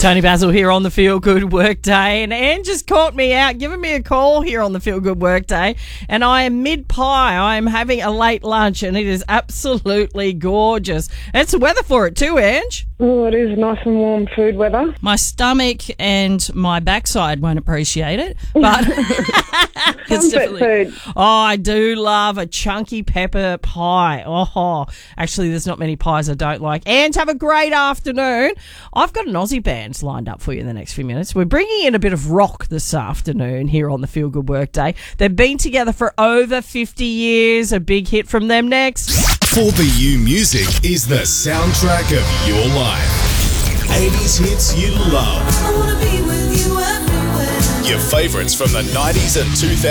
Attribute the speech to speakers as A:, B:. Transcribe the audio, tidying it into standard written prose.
A: Tony Basil here on the Feel Good Workday, and Anne just caught me out, giving me a call here on the Feel Good Workday, and I am mid-pie. I am having a late lunch, and it is absolutely gorgeous. And it's the weather for it too, Ange.
B: Oh, it is nice and warm food weather.
A: My stomach and my backside won't appreciate it, but it's definitely
B: food.
A: Oh, I do love a chunky pepper pie. Oh, actually, there's not many pies I don't like. And have a great afternoon. I've got an Aussie band lined up for you in the next few minutes. We're bringing in a bit of rock this afternoon here on the Feel Good Workday. They've been together for over 50 years. A big hit from them next.
C: 4BU Music is the soundtrack of your life. 80s hits you love.
D: I wanna be with you everywhere.
C: Your favourites from the 90s and 2000s.